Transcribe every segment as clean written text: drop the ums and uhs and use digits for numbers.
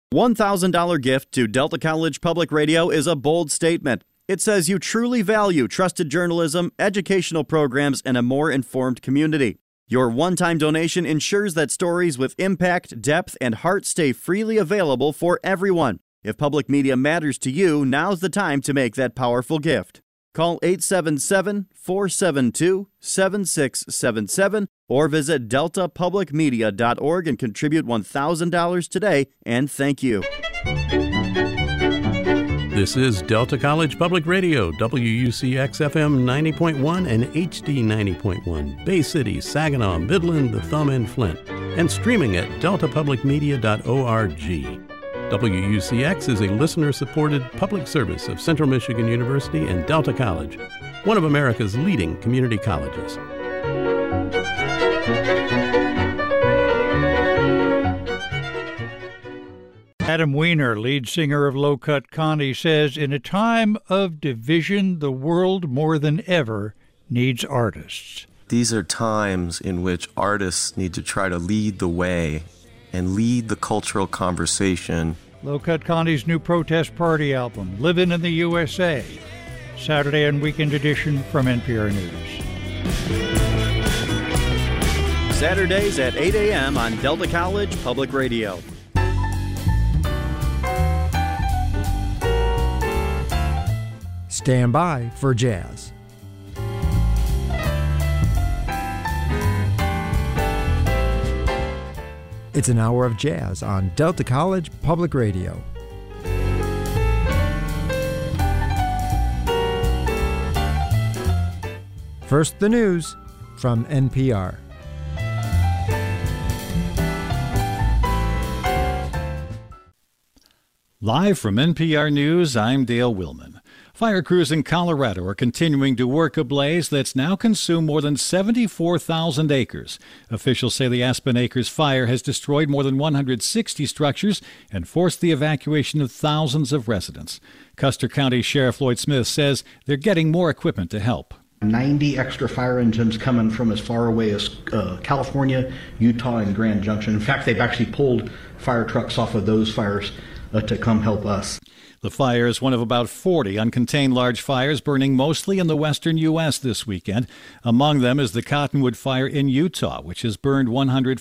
$1,000 gift to Delta College Public Radio is a bold statement. It says you truly value trusted journalism, educational programs, and a more informed community. Your one-time donation ensures that stories with impact, depth, and heart stay freely available for everyone. If public media matters to you, now's the time to make that powerful gift. Call 877-472-7677 or visit deltapublicmedia.org and contribute $1,000 today, and thank you. This is Delta College Public Radio, WUCX-FM 90.1 and HD 90.1, Bay City, Saginaw, Midland, the Thumb, and Flint, and streaming at deltapublicmedia.org. WUCX is a listener-supported public service of Central Michigan University and Delta College, one of America's leading community colleges. Adam Weiner, lead singer of Low Cut Connie, says, in a time of division, the world more than ever needs artists. These are times in which artists need to try to lead the way and lead the cultural conversation. Low Cut Connie's new protest party album, Livin' in the USA. Saturday and weekend edition from NPR News. Saturdays at 8 a.m. on Delta College Public Radio. Stand by for jazz. It's an hour of jazz on Delta College Public Radio. First, the news from NPR. Live from NPR News, I'm Dale Willman. Fire crews in Colorado are continuing to work a blaze that's now consumed more than 74,000 acres. Officials say the Aspen Acres fire has destroyed more than 160 structures and forced the evacuation of thousands of residents. Custer County Sheriff Lloyd Smith says they're getting more equipment to help. 90 extra fire engines coming from as far away as California, Utah, and Grand Junction. In fact, they've actually pulled fire trucks off of those fires to come help us. The fire is one of about 40 uncontained large fires burning mostly in the western U.S. this weekend. Among them is the Cottonwood Fire in Utah, which has burned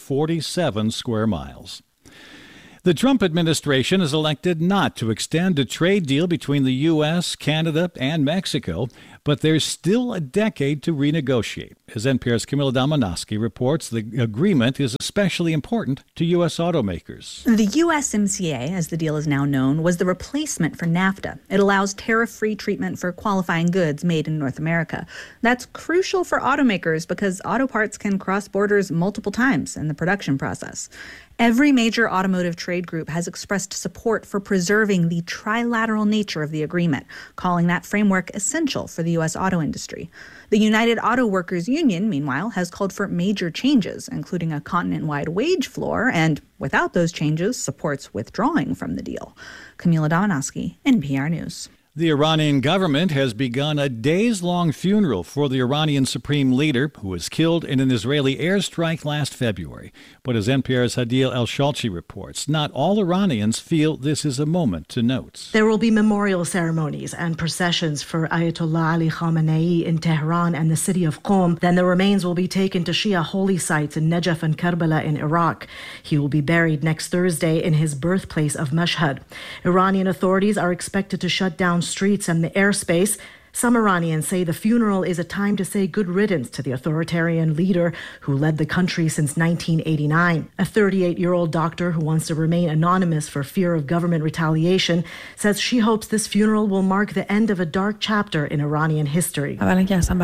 147 square miles. The Trump administration has elected not to extend a trade deal between the U.S., Canada, and Mexico, but there's still a decade to renegotiate. As NPR's Camila Domonoske reports, the agreement is especially important to U.S. automakers. The USMCA, as the deal is now known, was the replacement for NAFTA. It allows tariff-free treatment for qualifying goods made in North America. That's crucial for automakers because auto parts can cross borders multiple times in the production process. Every major automotive trade group has expressed support for preserving the trilateral nature of the agreement, calling that framework essential for the U.S. auto industry. The United Auto Workers Union, meanwhile, has called for major changes, including a continent-wide wage floor, and without those changes, supports withdrawing from the deal. Camila Domonoske, NPR News. The Iranian government has begun a days-long funeral for the Iranian supreme leader, who was killed in an Israeli airstrike last February. But as NPR's Hadil El-Shalchi reports, not all Iranians feel this is a moment to note. There will be memorial ceremonies and processions for Ayatollah Ali Khamenei in Tehran and the city of Qom. Then the remains will be taken to Shia holy sites in Najaf and Karbala in Iraq. He will be buried next Thursday in his birthplace of Mashhad. Iranian authorities are expected to shut down streets and the airspace. Some Iranians say the funeral is a time to say good riddance to the authoritarian leader who led the country since 1989. A 38-year-old doctor who wants to remain anonymous for fear of government retaliation says she hopes this funeral will mark the end of a dark chapter in Iranian history. I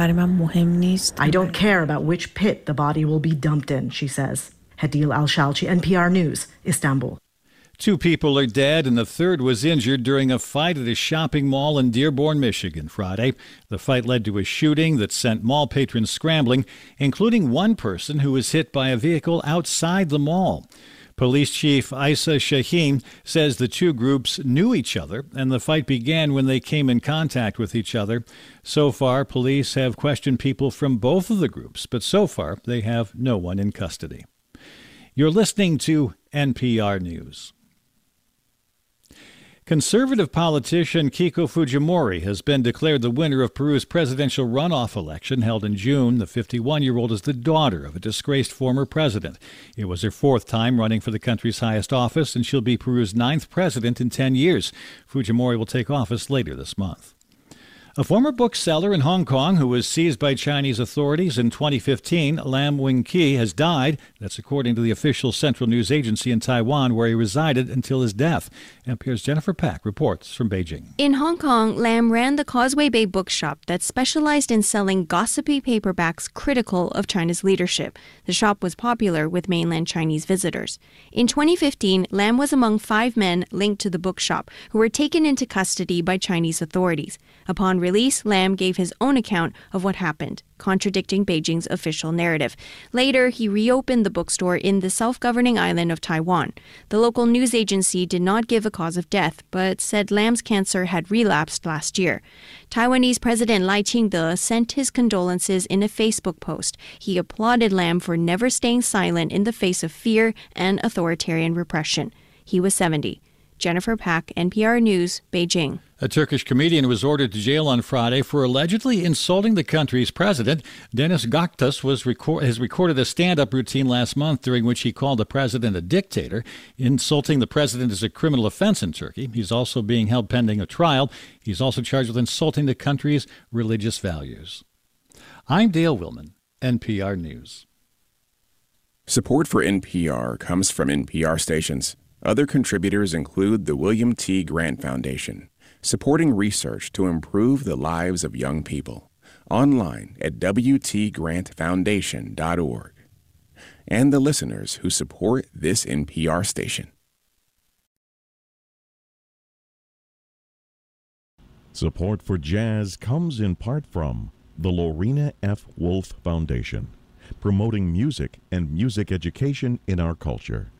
don't care about which pit the body will be dumped in, she says. Hadil Al-Shalchi, NPR News, Istanbul. 2 people are dead and a third was injured during a fight at a shopping mall in Dearborn, Michigan, Friday. The fight led to a shooting that sent mall patrons scrambling, including one person who was hit by a vehicle outside the mall. Police Chief Isa Shaheen says the 2 groups knew each other and the fight began when they came in contact with each other. So far, police have questioned people from both of the groups, but so far they have no one in custody. You're listening to NPR News. Conservative politician Keiko Fujimori has been declared the winner of Peru's presidential runoff election held in June. The 51-year-old is the daughter of a disgraced former president. It was her fourth time running for the country's highest office, and she'll be Peru's ninth president in 10 years. Fujimori will take office later this month. A former bookseller in Hong Kong who was seized by Chinese authorities in 2015, Lam Wing-ki, has died. That's according to the official Central News Agency in Taiwan, where he resided until his death. NPR's Jennifer Pack reports from Beijing. In Hong Kong, Lam ran the Causeway Bay bookshop that specialized in selling gossipy paperbacks critical of China's leadership. The shop was popular with mainland Chinese visitors. In 2015, Lam was among 5 men linked to the bookshop who were taken into custody by Chinese authorities. Upon release, Lam gave his own account of what happened, contradicting Beijing's official narrative. Later, he reopened the bookstore in the self-governing island of Taiwan. The local news agency did not give a cause of death, but said Lam's cancer had relapsed last year. Taiwanese President Lai Ching-te sent his condolences in a Facebook post. He applauded Lam for never staying silent in the face of fear and authoritarian repression. He was 70. Jennifer Pack, NPR News, Beijing. A Turkish comedian was ordered to jail on Friday for allegedly insulting the country's president. Deniz Göktaş has recorded a stand-up routine last month during which he called the president a dictator. Insulting the president is a criminal offense in Turkey. He's also being held pending a trial. He's also charged with insulting the country's religious values. I'm Dale Willman, NPR News. Support for NPR comes from NPR stations. Other contributors include the William T. Grant Foundation, supporting research to improve the lives of young people. Online at wtgrantfoundation.org. And the listeners who support this NPR station. Support for jazz comes in part from the Lorena F. Wolf Foundation, promoting music and music education in our culture.